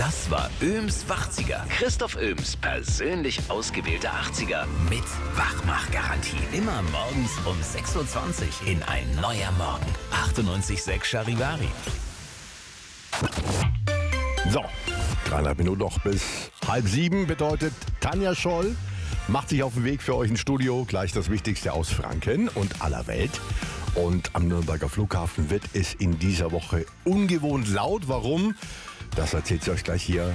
Das war Öhms Wachziger. Christoph Öhms persönlich ausgewählte 80er mit Wachmachgarantie. Immer morgens um 6:20 Uhr in Ein neuer Morgen. 98,6 Charivari. So, 3,5 Minuten noch bis 6:30 bedeutet Tanja Scholl macht sich auf den Weg für euch ins Studio. Gleich das Wichtigste aus Franken und aller Welt. Und am Nürnberger Flughafen wird es in dieser Woche ungewohnt laut. Warum? Das erzählt sie euch gleich hier.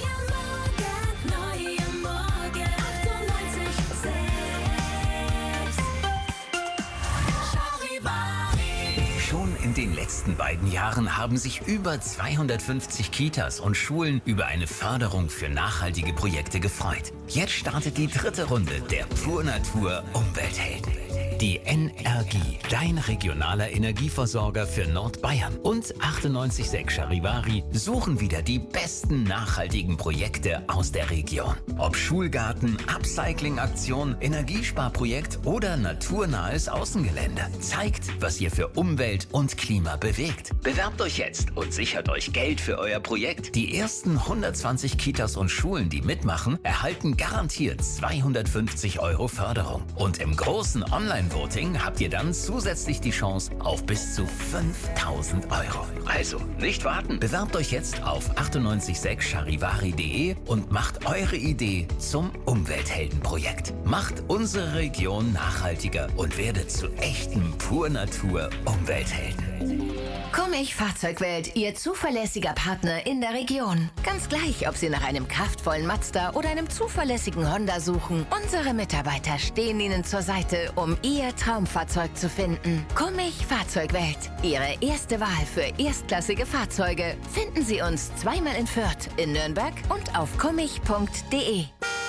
Schon in den letzten beiden Jahren haben sich über 250 Kitas und Schulen über eine Förderung für nachhaltige Projekte gefreut. Jetzt startet die dritte Runde der Pur Natur Umwelthelden. Die Energie, dein regionaler Energieversorger für Nordbayern und 98,6 Charivari suchen wieder die besten nachhaltigen Projekte aus der Region. Ob Schulgarten, Upcycling-Aktion, Energiesparprojekt oder naturnahes Außengelände. Zeigt, was ihr für Umwelt und Klima bewegt. Bewerbt euch jetzt und sichert euch Geld für euer Projekt. Die ersten 120 Kitas und Schulen, die mitmachen, erhalten garantiert 250 € Förderung. Und im großen Online-Voting habt ihr dann zusätzlich die Chance auf bis zu 5.000 €. Also nicht warten. Bewerbt euch jetzt auf 98,6charivari.de und macht eure Idee zum Umweltheldenprojekt. Macht unsere Region nachhaltiger und werdet zu echten Pur-Natur-Umwelthelden. Kummich Fahrzeugwelt, Ihr zuverlässiger Partner in der Region. Ganz gleich, ob Sie nach einem kraftvollen Mazda oder einem zuverlässigen Honda suchen. Unsere Mitarbeiter stehen Ihnen zur Seite, um Ihr Traumfahrzeug zu finden. Kummich Fahrzeugwelt, Ihre erste Wahl für erstklassige Fahrzeuge. Finden Sie uns zweimal in Fürth, in Nürnberg und auf kummich.de.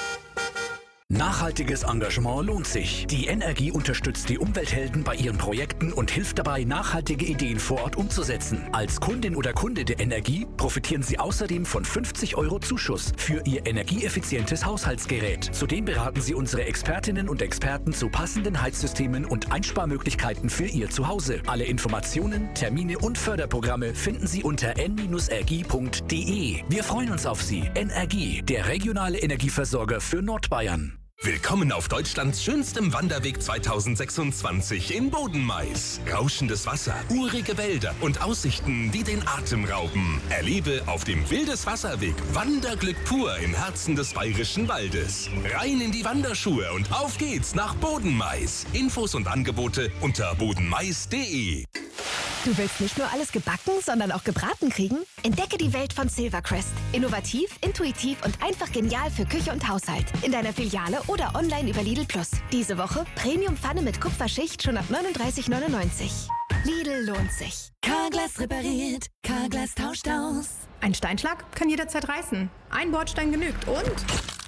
Nachhaltiges Engagement lohnt sich. Die Energie unterstützt die Umwelthelden bei ihren Projekten und hilft dabei, nachhaltige Ideen vor Ort umzusetzen. Als Kundin oder Kunde der Energie profitieren Sie außerdem von 50 € Zuschuss für Ihr energieeffizientes Haushaltsgerät. Zudem beraten Sie unsere Expertinnen und Experten zu passenden Heizsystemen und Einsparmöglichkeiten für Ihr Zuhause. Alle Informationen, Termine und Förderprogramme finden Sie unter n-energie.de. Wir freuen uns auf Sie. Energie, der regionale Energieversorger für Nordbayern. Willkommen auf Deutschlands schönstem Wanderweg 2026 in Bodenmais. Rauschendes Wasser, urige Wälder und Aussichten, die den Atem rauben. Erlebe auf dem Wildeswasserweg Wanderglück pur im Herzen des bayerischen Waldes. Rein in die Wanderschuhe und auf geht's nach Bodenmais. Infos und Angebote unter bodenmais.de. Du willst nicht nur alles gebacken, sondern auch gebraten kriegen? Entdecke die Welt von Silvercrest. Innovativ, intuitiv und einfach genial für Küche und Haushalt. In deiner Filiale oder online über Lidl Plus. Diese Woche Premium-Pfanne mit Kupferschicht schon ab 39,99. Lidl lohnt sich. Carglass repariert, Carglass tauscht aus. Ein Steinschlag kann jederzeit reißen. Ein Bordstein genügt und